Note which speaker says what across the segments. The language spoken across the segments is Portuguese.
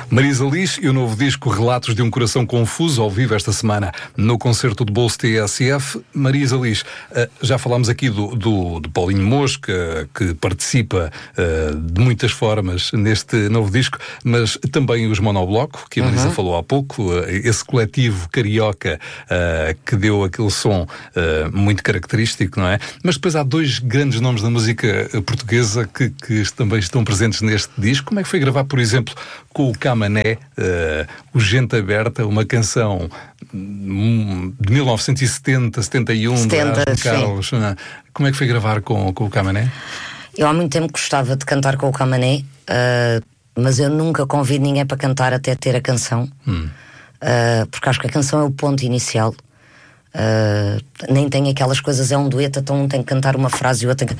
Speaker 1: Marisa Liz e o novo disco Relatos de um Coração Confuso, ao vivo esta semana no concerto de bolso TSF. Marisa Liz, já falámos aqui do Paulinho Mosca, que participa de muitas formas neste novo disco, mas também os Monobloco, que a Marisa falou há pouco, esse coletivo carioca que deu aquele som muito característico, não é? Mas depois há dois grandes nomes da música portuguesa que também estão presentes neste disco. Como é que foi gravar, por exemplo, com o Camané, o Gente Aberta, uma canção de 1970, 71,
Speaker 2: 70,
Speaker 1: de Carlos? Como é que foi gravar com o Camané?
Speaker 2: Eu há muito tempo gostava de cantar com o Camané, mas eu nunca convido ninguém para cantar até ter a canção, porque acho que a canção é o ponto inicial. Nem tem aquelas coisas, é um dueto, então um tem que cantar uma frase e o outro tem que...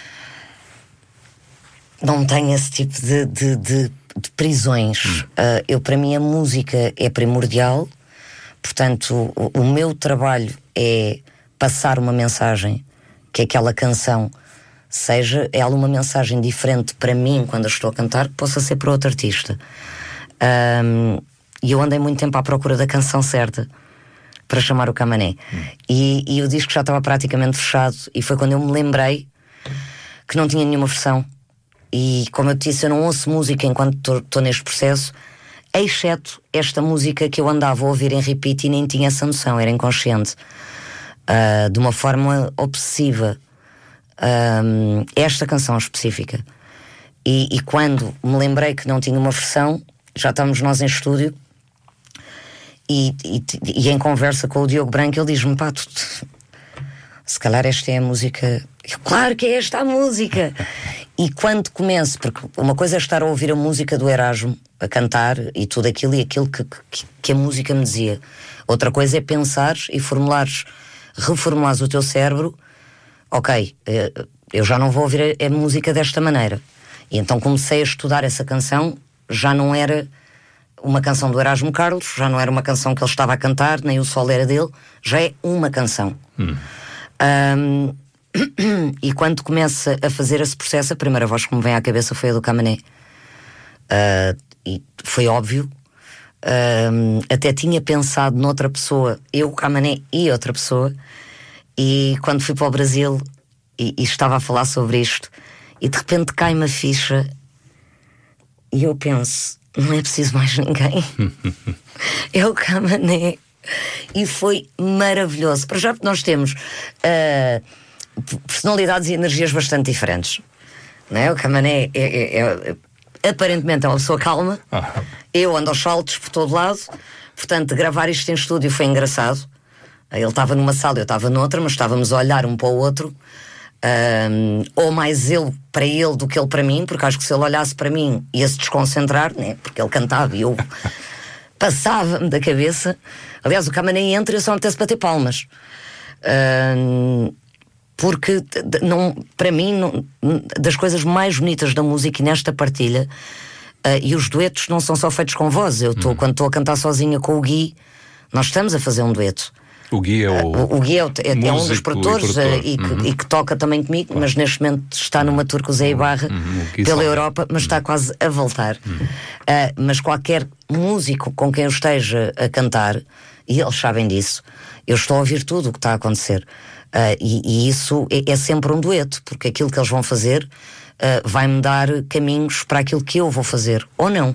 Speaker 2: Não tem esse tipo de prisões. Para mim a música é primordial, portanto o meu trabalho é passar uma mensagem, que aquela canção seja ela uma mensagem diferente para mim quando eu estou a cantar, que possa ser para outro artista. E eu andei muito tempo à procura da canção certa para chamar o Camané, e o disco já estava praticamente fechado, e foi quando eu me lembrei que não tinha nenhuma versão. E como eu te disse, eu não ouço música enquanto estou neste processo, exceto esta música que eu andava a ouvir em repeat e nem tinha essa noção, era inconsciente, de uma forma obsessiva, esta canção específica. E quando me lembrei que não tinha uma versão, já estávamos nós em estúdio e em conversa com o Diogo Branco, ele diz-me: pá, se calhar esta é a música. Eu, claro que é esta a música. E quando começo, porque uma coisa é estar a ouvir a música do Erasmo, a cantar e tudo aquilo e aquilo que a música me dizia. Outra coisa é pensares e reformulares o teu cérebro. Ok, eu já não vou ouvir a música desta maneira. E então comecei a estudar essa canção. Já não era uma canção do Erasmo Carlos, já não era uma canção que ele estava a cantar, nem o solo era dele, já é uma canção. E quando começa a fazer esse processo, a primeira voz que me vem à cabeça foi a do Camané. E foi óbvio. Até tinha pensado noutra pessoa, eu, Camané e outra pessoa. E quando fui para o Brasil e estava a falar sobre isto, e de repente cai-me a ficha e eu penso: não é preciso mais ninguém. É o Camané. E foi maravilhoso. Para já, porque nós temos personalidades e energias bastante diferentes, não é? O Camané aparentemente é uma pessoa calma. Eu ando aos saltos por todo lado. Portanto, gravar isto em estúdio foi engraçado. Ele estava numa sala, eu estava noutra, mas estávamos a olhar um para o outro, ou mais ele para ele do que ele para mim, porque acho que se ele olhasse para mim ia-se desconcentrar, né? Porque ele cantava e eu passava-me da cabeça. Aliás, o Camané entra e eu só me apetece bater palmas, porque não, para mim das coisas mais bonitas da música e nesta partilha, e os duetos não são só feitos com voz. Quando estou a cantar sozinha com o Gui, nós estamos a fazer um dueto.
Speaker 1: O Gui é
Speaker 2: o Gui é um dos produtores e que toca também comigo, mas neste momento está numa tour com o Zé Ibarra pela Europa, mas está quase a voltar. Mas qualquer músico com quem eu esteja a cantar, e eles sabem disso, eu estou a ouvir tudo o que está a acontecer, e isso é sempre um dueto, porque aquilo que eles vão fazer vai-me dar caminhos para aquilo que eu vou fazer, ou não.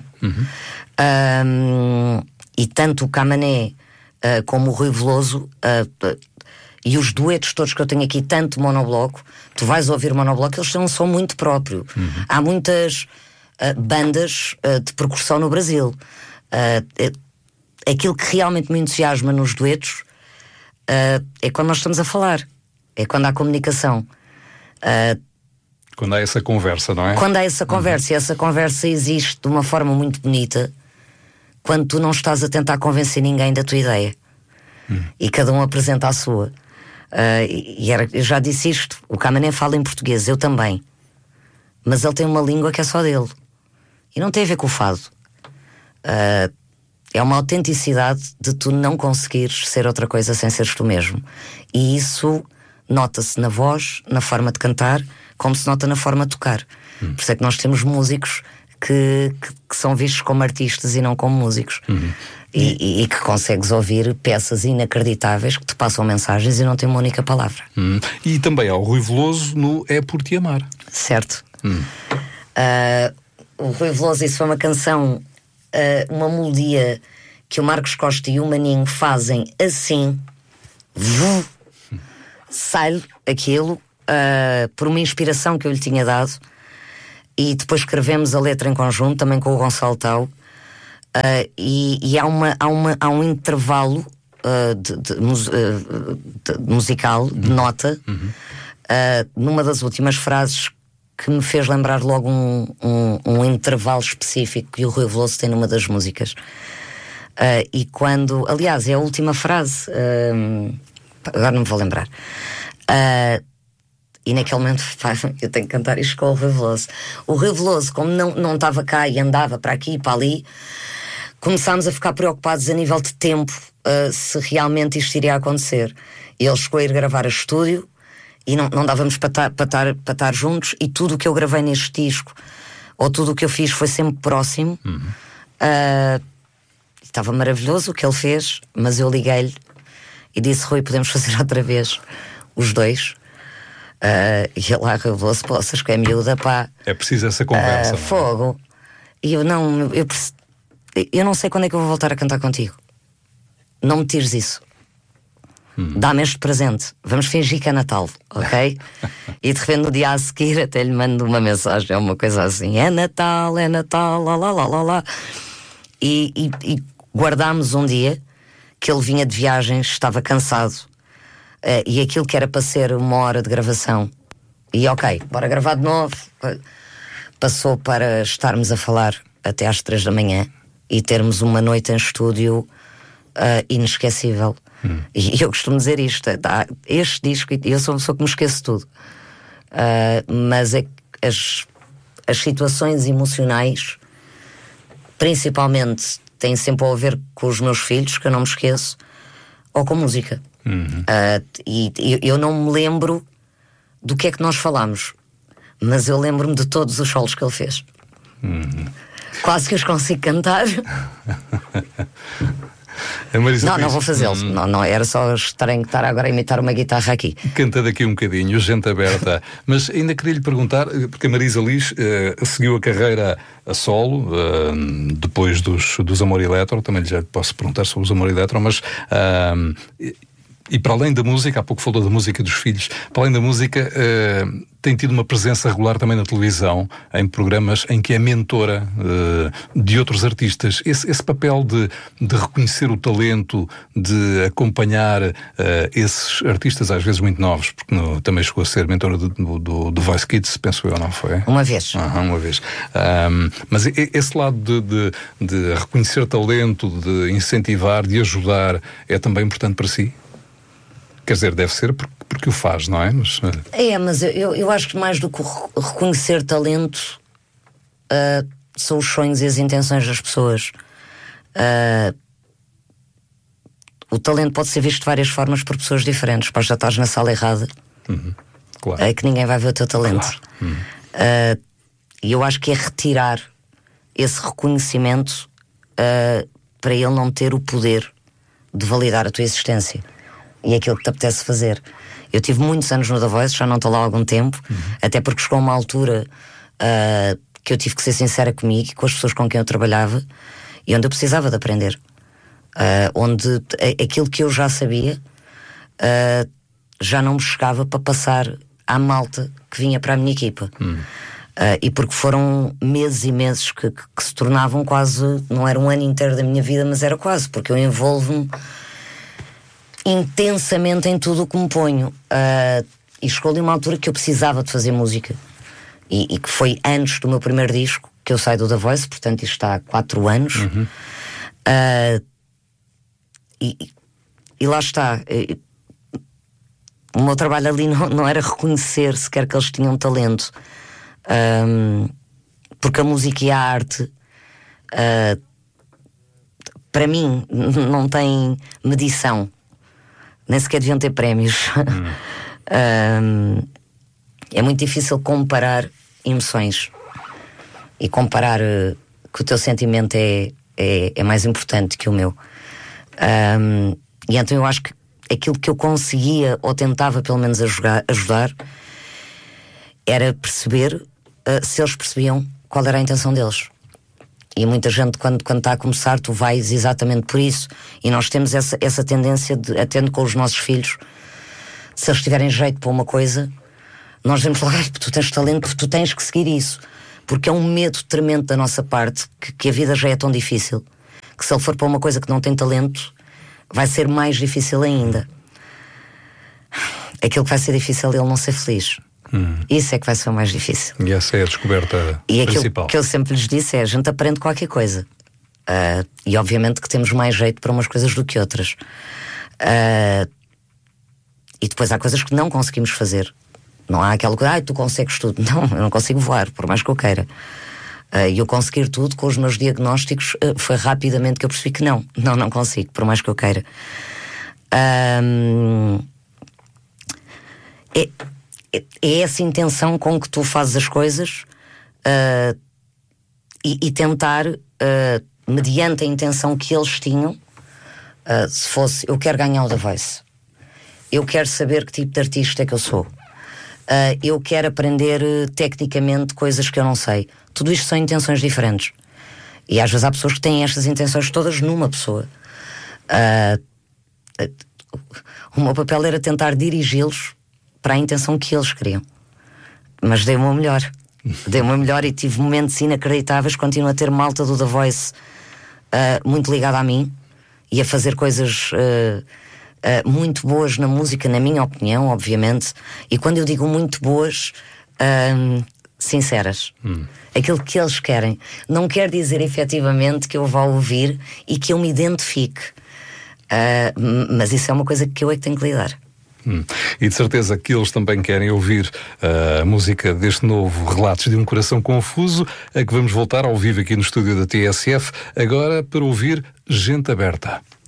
Speaker 2: E tanto o Camané como o Rui Veloso, e os duetos todos que eu tenho aqui, tanto Monobloco, tu vais ouvir Monobloco, eles têm um som muito próprio. Há muitas bandas de percussão no Brasil. Aquilo que realmente me entusiasma nos duetos é quando nós estamos a falar, é quando há comunicação,
Speaker 1: quando há essa conversa, não é?
Speaker 2: Quando há essa conversa, e essa conversa existe de uma forma muito bonita quando tu não estás a tentar convencer ninguém da tua ideia, e cada um apresenta a sua. Eu já disse isto: o Camané fala em português, eu também, mas ele tem uma língua que é só dele e não tem a ver com o fado. É uma autenticidade de tu não conseguires ser outra coisa sem seres tu mesmo, e isso nota-se na voz, na forma de cantar, como se nota na forma de tocar. Por isso é que nós temos músicos que são vistos como artistas e não como músicos. E que consegues ouvir peças inacreditáveis que te passam mensagens e não têm uma única palavra.
Speaker 1: E também há o Rui Veloso no É Por Te Amar.
Speaker 2: Certo. O Rui Veloso, isso foi uma canção, uma melodia que o Marcos Costa e o Maninho fazem assim, sai aquilo, por uma inspiração que eu lhe tinha dado, e depois escrevemos a letra em conjunto, também com o Gonçalo Tau, e há um intervalo musical, de nota, numa das últimas frases, que me fez lembrar logo um intervalo específico que o Rui Veloso tem numa das músicas. E quando, aliás, é a última frase, agora não me vou lembrar, e naquele momento eu tenho que cantar isto com o Rui Veloso. O Rui Veloso, como não estava cá e andava para aqui e para ali, começámos a ficar preocupados a nível de tempo, se realmente isto iria acontecer. Ele chegou a ir gravar a estúdio e não dávamos para estar juntos, e tudo o que eu gravei neste disco, ou tudo o que eu fiz, foi sempre próximo. Estava maravilhoso o que ele fez, mas eu liguei-lhe e disse: Rui, podemos fazer outra vez os dois? E ele lá revelou-se: poças, que é miúda, pá.
Speaker 1: É preciso essa conversa.
Speaker 2: Fogo. E eu não sei quando é que eu vou voltar a cantar contigo. Não me tires isso. Dá-me este presente. Vamos fingir que é Natal, ok? E de repente no dia a seguir até lhe mando uma mensagem, uma coisa assim: é Natal, lá, lá, lá, lá, lá. E guardámos um dia que ele vinha de viagens, estava cansado, e aquilo que era para ser 1 hora de gravação, e ok, bora gravar de novo, passou para estarmos a falar até às 3 da manhã e termos uma noite em estúdio inesquecível. E eu costumo dizer isto: este disco, eu sou uma pessoa que me esqueço tudo, mas as situações emocionais, principalmente, têm sempre a ver com os meus filhos, que eu não me esqueço, ou com música. E eu não me lembro do que é que nós falámos, mas eu lembro-me de todos os solos que ele fez. Quase que os consigo cantar. Não vou fazê-los. Não, era só estar agora a imitar uma guitarra aqui.
Speaker 1: Cantando aqui um bocadinho, gente aberta. Mas ainda queria lhe perguntar, porque a Marisa Liz seguiu a carreira a solo, depois dos Amor Eletro. Também já lhe posso perguntar sobre os Amor Eletro, mas e para além da música, há pouco falou da música dos filhos, para além da música, tem tido uma presença regular também na televisão, em programas em que é mentora de outros artistas. Esse papel de reconhecer o talento, de acompanhar esses artistas, às vezes muito novos, porque também chegou a ser mentora do Voice Kids, penso eu, não foi?
Speaker 2: Uma vez.
Speaker 1: Uma vez. Mas esse lado de reconhecer talento, de incentivar, de ajudar, é também importante para si? Quer dizer, deve ser porque o faz, não é?
Speaker 2: Mas eu acho que mais do que reconhecer talento, são os sonhos e as intenções das pessoas. O talento pode ser visto de várias formas por pessoas diferentes. Podes já estar na sala errada,
Speaker 1: claro.
Speaker 2: Que ninguém vai ver o teu talento. Claro. E eu acho que é retirar esse reconhecimento para ele não ter o poder de validar a tua existência e aquilo que te apetece fazer. Eu tive muitos anos no The Voice, já não estou lá há algum tempo, até porque chegou uma altura que eu tive que ser sincera comigo e com as pessoas com quem eu trabalhava, e onde eu precisava de aprender, onde aquilo que eu já sabia já não me chegava para passar à malta que vinha para a minha equipa. E porque foram meses e meses que se tornavam quase, não era um ano inteiro da minha vida, mas era quase, porque eu envolvo-me intensamente em tudo o que me ponho, e chegou ali uma altura que eu precisava de fazer música, e que foi antes do meu primeiro disco que eu saí do The Voice, portanto isto está há 4 anos. E lá está, o meu trabalho ali não era reconhecer sequer que eles tinham talento, porque a música e a arte, para mim, não tem medição. Nem sequer deviam ter prémios. É muito difícil comparar emoções. e comparar que o teu sentimento é mais importante que o meu. E então eu acho que aquilo que eu conseguia, ou tentava pelo menos ajudar, era perceber se eles percebiam qual era a intenção deles. E muita gente, quando está a começar, tu vais exatamente por isso. E nós temos essa tendência de, atendo com os nossos filhos, se eles tiverem jeito para uma coisa, nós devemos falar: tu tens talento, tu tens que seguir isso. Porque é um medo tremendo da nossa parte, que a vida já é tão difícil, que se ele for para uma coisa que não tem talento, vai ser mais difícil ainda. Aquilo que vai ser difícil é ele não ser feliz. Isso é que vai ser o mais difícil.
Speaker 1: E essa é a descoberta
Speaker 2: e
Speaker 1: principal.
Speaker 2: Aquilo que eu sempre lhes disse é: a gente aprende qualquer coisa. E obviamente que temos mais jeito para umas coisas do que outras. E depois há coisas que não conseguimos fazer. Não há aquela coisa: tu consegues tudo. Não, eu não consigo voar, por mais que eu queira. E eu conseguir tudo com os meus diagnósticos, foi rapidamente que eu percebi que não consigo, por mais que eu queira. É essa intenção com que tu fazes as coisas, e tentar, mediante a intenção que eles tinham, se fosse: eu quero ganhar o The Voice, eu quero saber que tipo de artista é que eu sou, eu quero aprender tecnicamente coisas que eu não sei. Tudo isto são intenções diferentes. E às vezes há pessoas que têm estas intenções todas numa pessoa. O meu papel era tentar dirigi-los para a intenção que eles queriam. Mas dei o meu melhor. Dei o meu melhor e tive momentos inacreditáveis. Continuo a ter malta do The Voice muito ligada a mim e a fazer coisas muito boas na música, na minha opinião, obviamente. E quando eu digo muito boas, sinceras. Aquilo que eles querem. Não quer dizer efetivamente que eu vá ouvir e que eu me identifique. Mas isso é uma coisa que eu é que tenho que lidar.
Speaker 1: E de certeza que eles também querem ouvir a música deste novo Relatos de um Coração Confuso, a que vamos voltar ao vivo aqui no estúdio da TSF, agora para ouvir Gente Aberta.